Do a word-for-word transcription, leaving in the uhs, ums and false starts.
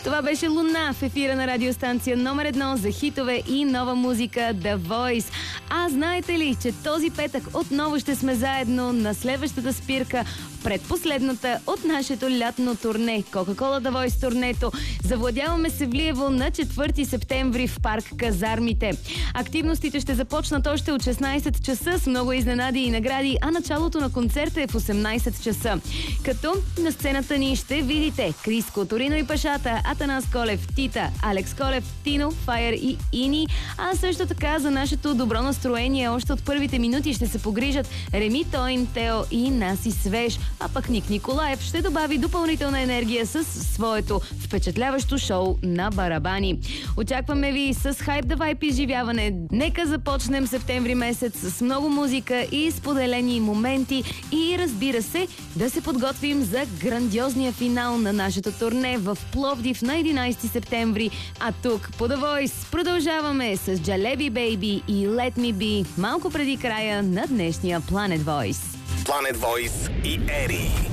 Това беше Луна в ефира на радиостанция номер едно за хитове и нова музика The Voice. А знаете ли, че този петък отново ще сме заедно на следващата спирка, предпоследната от нашето лятно турне, Coca-Cola The Voice турнето. Завладяваме Севлиево на четвърти септември в парк Казармите. Активностите ще започнат още от шестнайсет часа с много изненади и награди, а началото на концерта е в осемнайсет часа. Като на сцената ни ще видите Криско, Торино и Пашата, Атанас Колев, Тита, Алекс Колев, Тино, Файер и Ини. А също така за нашето добро настроение още от първите минути ще се погрижат Реми Тойн, Тео и Наси Свеж. А пък Ник Николаев ще добави допълнителна енергия с своето впечатляващо шоу на барабани. Очакваме ви с Hype the Vibe изживяване. Нека започнем септември месец с много музика и споделени моменти и разбира се да се подготвим за грандиозния финал на нашето турне в Пловдив на единайсети септември. А тук по The Voice продължаваме с Jalebi Baby и Let Me Be малко преди края на днешния Planet Voice. Planet Voice и Ери.